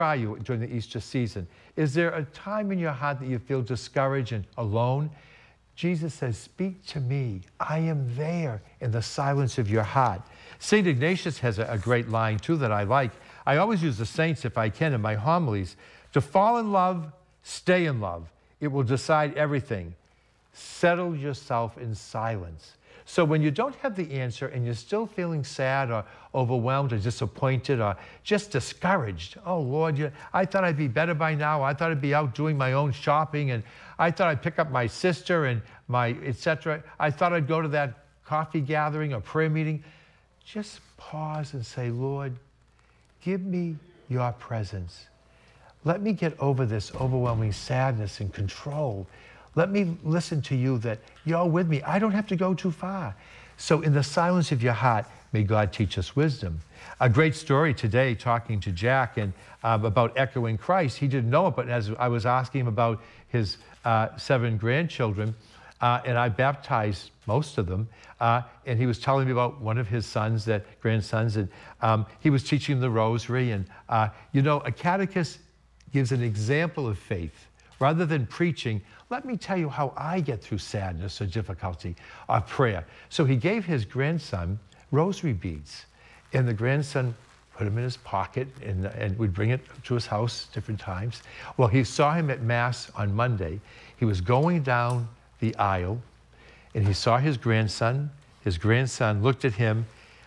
are you during the Easter season? Is there a time in your heart that you feel discouraged and alone? Jesus says, speak to me. I am there in the silence of your heart. St. Ignatius has a great line too that I like. I always use the saints if I can in my homilies. To fall in love, stay in love. It will decide everything. Settle yourself in silence. So when you don't have the answer and you're still feeling sad or overwhelmed or disappointed or just discouraged, oh Lord, I thought I'd be better by now. I thought I'd be out doing my own shopping, and I thought I'd pick up my sister and my etc. I thought I'd go to that coffee gathering or prayer meeting. Just pause and say, Lord, give me your presence. Let me get over this overwhelming sadness and control. Let me listen to you that you're with me. I don't have to go too far. So in the silence of your heart, may God teach us wisdom. A great story today, talking to Jack and about echoing Christ. He didn't know it, but as I was asking him about his 7 grandchildren, and I baptized most of them, and he was telling me about one of his sons, grandsons, and he was teaching the rosary. And a catechist gives an example of faith. Rather than preaching, let me tell you how I get through sadness or difficulty or prayer. So he gave his grandson rosary beads, and the grandson put them in his pocket and would bring it to his house different times. Well, he saw him at Mass on Monday. He was going down the aisle, and he saw his grandson. His grandson looked at him.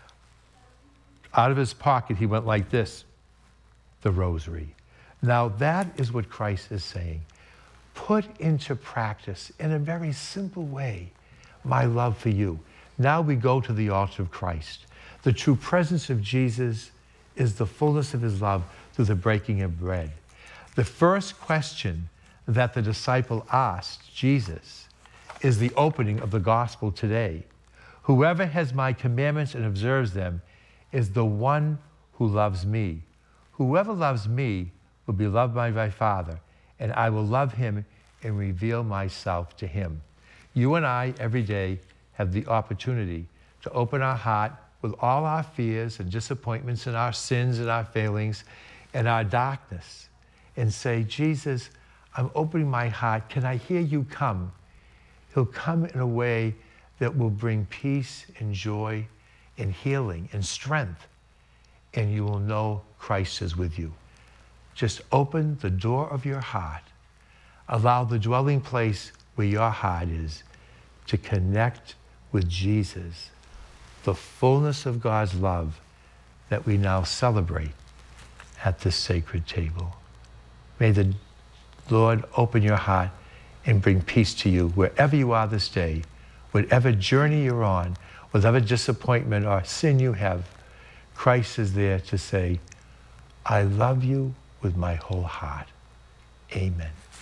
Out of his pocket, he went like this, the rosary. Now that is what Christ is saying. Put into practice in a very simple way my love for you. Now we go to the altar of Christ. The true presence of Jesus is the fullness of his love through the breaking of bread. The first question that the disciple asked Jesus is the opening of the gospel today. Whoever has my commandments and observes them is the one who loves me. Whoever loves me will be loved by my Father, and I will love him and reveal myself to him. You and I, every day, have the opportunity to open our heart with all our fears and disappointments and our sins and our failings and our darkness and say, Jesus, I'm opening my heart. Can I hear you come? He'll come in a way that will bring peace and joy and healing and strength, and you will know Christ is with you. Just open the door of your heart. Allow the dwelling place where your heart is to connect with Jesus, the fullness of God's love that we now celebrate at this sacred table. May the Lord open your heart and bring peace to you wherever you are this day, whatever journey you're on, whatever disappointment or sin you have. Christ is there to say, I love you with my whole heart. Amen.